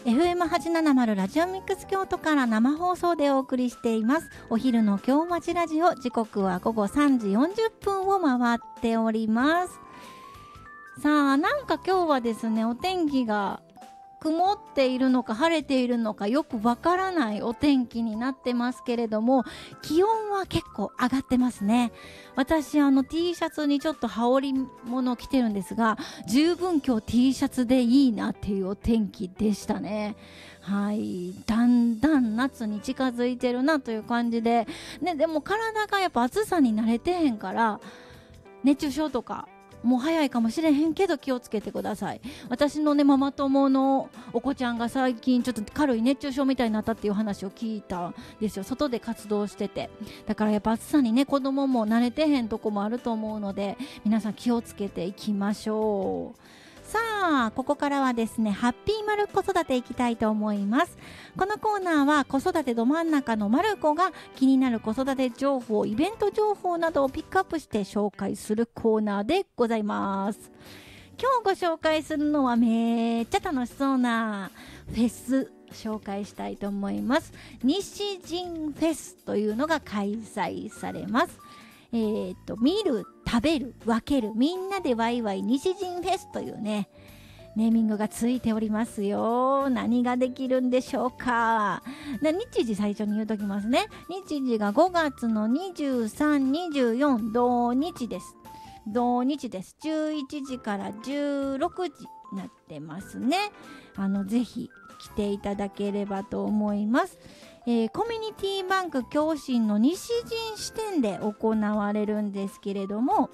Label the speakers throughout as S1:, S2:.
S1: FM870 ラジオミックス京都から生放送でお送りしています。お昼の京町ラジオ、時刻は午後3時40分を回っております。さあ、なんか今日はですね、お天気が曇っているのか晴れているのかよくわからないお天気になってますけれども、気温は結構上がってますね。私T シャツにちょっと羽織物着てるんですが、十分今日 T シャツでいいなっていうお天気でしたね。はい、だんだん夏に近づいてるなという感じで、ね、でも体がやっぱ暑さに慣れてへんから熱中症とかもう早いかもしれへんけど気をつけてください。私のねママ友のお子ちゃんが最近ちょっと軽い熱中症みたいになったっていう話を聞いたんですよ。外で活動してて、だからやっぱ暑さにね子供も慣れてへんとこもあると思うので、皆さん気をつけていきましょう。さあ、ここからはですね、ハッピーマル子育ていきたいと思います。このコーナーは子育てど真ん中のマル子が気になる子育て情報、イベント情報などをピックアップして紹介するコーナーでございます。今日ご紹介するのはめっちゃ楽しそうなフェス紹介したいと思います。西陣フェスというのが開催されます。見る、食べる、分ける、みんなでワイワイ西陣フェスというねネーミングがついておりますよ。何ができるんでしょうか。日時最初に言うときますね。日時が5月の23、24同日です。同日です。11時から16時になってますね。ぜひ来ていただければと思います。コミュニティバンク共振の西陣支店で行われるんですけれども、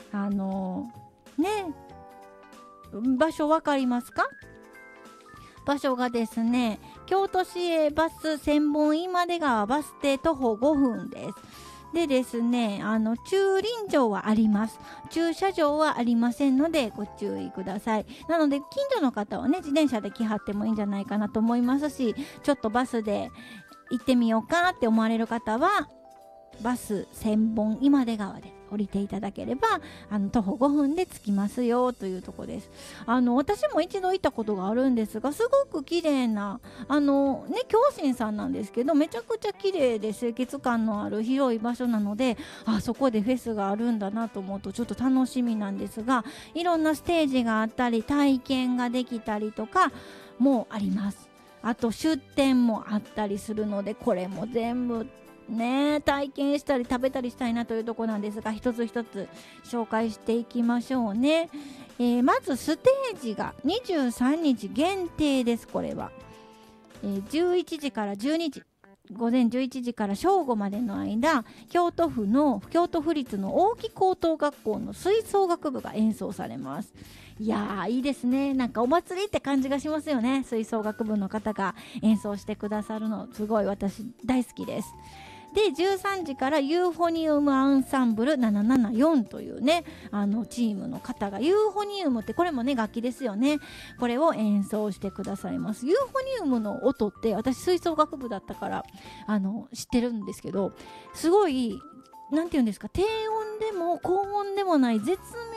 S1: 場所わかりますか？場所がですね、京都市営バス千本今出川バス停徒歩5分です。でですね、駐輪場はあります。駐車場はありませんのでご注意ください。なので近所の方はね、自転車で来はってもいいんじゃないかなと思いますし、ちょっとバスで行ってみようかって思われる方はバス千本今出川で降りていただければ徒歩5分で着きますよというところです。私も一度行ったことがあるんですが、すごく綺麗な共振さんなんですけど、めちゃくちゃ綺麗で清潔感のある広い場所なので、そこでフェスがあるんだなと思うとちょっと楽しみなんですが、いろんなステージがあったり体験ができたりとかもあります。あと出店もあったりするので、これも全部ね体験したり食べたりしたいなというところなんですが、一つ一つ紹介していきましょうね。まずステージが23日限定です。これは、11時から12時、午前11時から正午までの間、京都府立の大木高等学校の吹奏楽部が演奏されます。いやーいいですね。なんかお祭りって感じがしますよね。吹奏楽部の方が演奏してくださるのすごい私大好きです。で13時からユーフォニウムアンサンブル774というねチームの方が、ユーフォニウムってこれもね楽器ですよね。これを演奏してくださいます。ユーフォニウムの音って私吹奏楽部だったから知ってるんですけど、すごいなんていうんですか、低音でも高音でもない絶